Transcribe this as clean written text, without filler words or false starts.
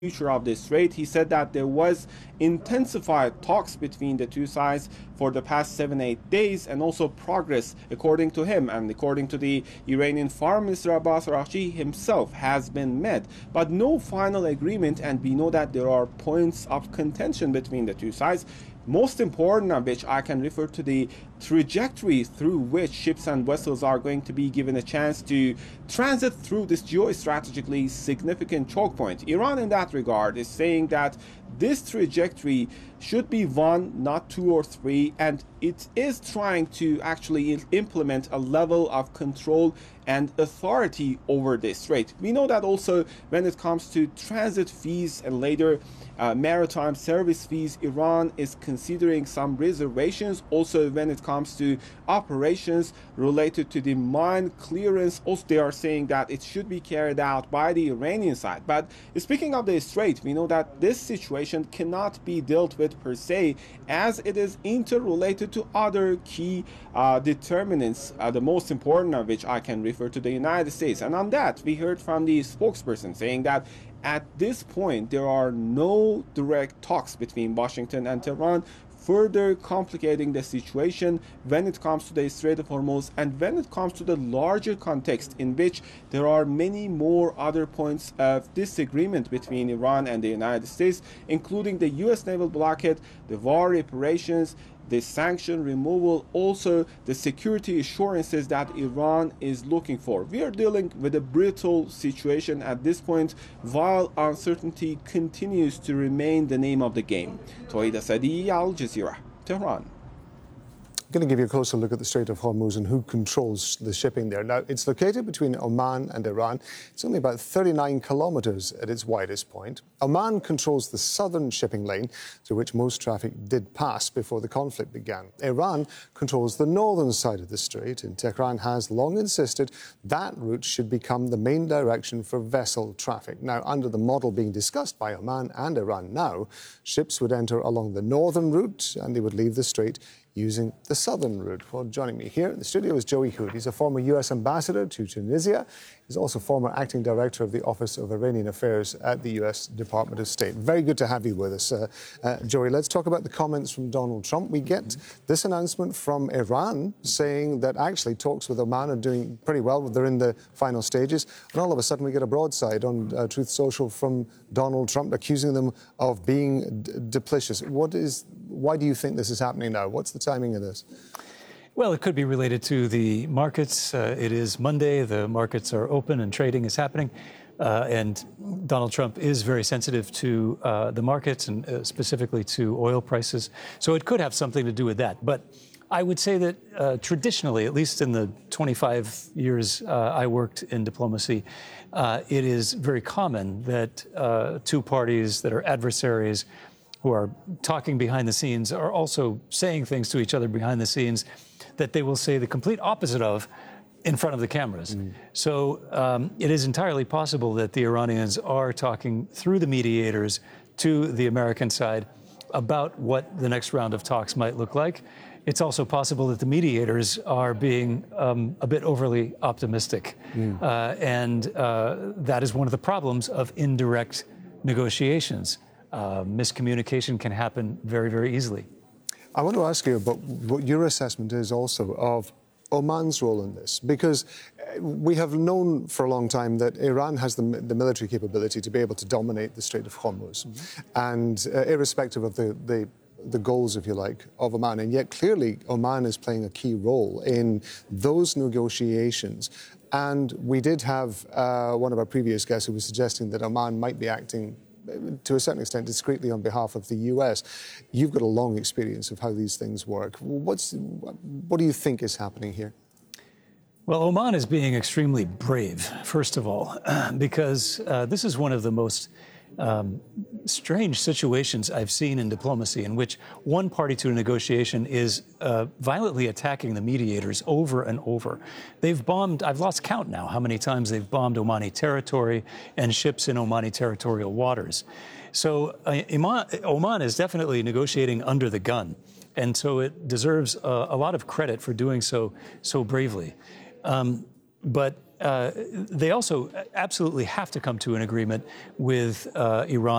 future of this trade. He said that there was intensified talks between the two sides for the past 7-8 days, and also progress, according to him and according to the Iranian Foreign Minister Abbas Araghchi himself, has been met, but no final agreement. And we know that there are points of contention between the two sides, most important of which I can refer to the trajectory through which ships and vessels are going to be given a chance to transit through this geostrategically significant choke point. Iran, in that regard, is saying that this trajectory should be one, not two or three, and it is trying to actually implement a level of control and authority over this strait. We know that also when it comes to transit fees and later maritime service fees, Iran is considering some reservations. Also, when it comes to operations related to the mine clearance, also they are saying that it should be carried out by the Iranian side. But speaking of the strait, we know that this situation cannot be dealt with per se, as it is interrelated to other key determinants, the most important of which I can refer to the United States. And on that, we heard from the spokesperson saying that at this point, there are no direct talks between Washington and Tehran, further complicating the situation when it comes to the Strait of Hormuz and when it comes to the larger context in which there are many more other points of disagreement between Iran and the United States, including the U.S. naval blockade, the war reparations, the sanction removal, also the security assurances that Iran is looking for. We are dealing with a brutal situation at this point, while uncertainty continues to remain the name of the game. Tawhid Asadi, Al Jazeera, Tehran. I'm going to give you a closer look at the Strait of Hormuz and who controls the shipping there. Now, it's located between Oman and Iran. It's only about 39 kilometers at its widest point. Oman controls the southern shipping lane through which most traffic did pass before the conflict began. Iran controls the northern side of the strait, and Tehran has long insisted that route should become the main direction for vessel traffic. Now, under the model being discussed by Oman and Iran now, ships would enter along the northern route and they would leave the strait using the southern route. Well, joining me here in the studio is Joey Hood. He's a former U.S. ambassador to Tunisia. He's also former acting director of the Office of Iranian Affairs at the U.S. Department of State. Very good to have you with us, Joey. Let's talk about the comments from Donald Trump. We get this announcement from Iran saying that actually talks with Oman are doing pretty well. They're in the final stages. And all of a sudden we get a broadside on Truth Social from Donald Trump accusing them of being duplicitous. Why do you think this is happening now? What's the timing of this? Well, it could be related to the markets. It is Monday. The markets are open and trading is happening. And Donald Trump is very sensitive to the markets and specifically to oil prices. So it could have something to do with that. But I would say that traditionally, at least in the 25 years I worked in diplomacy, it is very common that two parties that are adversaries who are talking behind the scenes are also saying things to each other behind the scenes that they will say the complete opposite of in front of the cameras. So it is entirely possible that the Iranians are talking through the mediators to the American side about what the next round of talks might look like. It's also possible that the mediators are being a bit overly optimistic. And that is one of the problems of indirect negotiations. Miscommunication can happen very, very easily. I want to ask you about what your assessment is also of Oman's role in this, because we have known for a long time that Iran has the military capability to be able to dominate the Strait of Hormuz, and irrespective of the goals, if you like, of Oman. And yet clearly Oman is playing a key role in those negotiations. And we did have one of our previous guests who was suggesting that Oman might be acting to a certain extent discreetly on behalf of the US. You've got a long experience of how these things work. What do you think is happening here? Well, Oman is being extremely brave, first of all, because this is one of the most strange situations I've seen in diplomacy, in which one party to a negotiation is violently attacking the mediators over and over. They've bombed, I've lost count now, how many times they've bombed Omani territory and ships in Omani territorial waters. So Oman is definitely negotiating under the gun, and so it deserves a lot of credit for doing so bravely. But they also absolutely have to come to an agreement with Iran.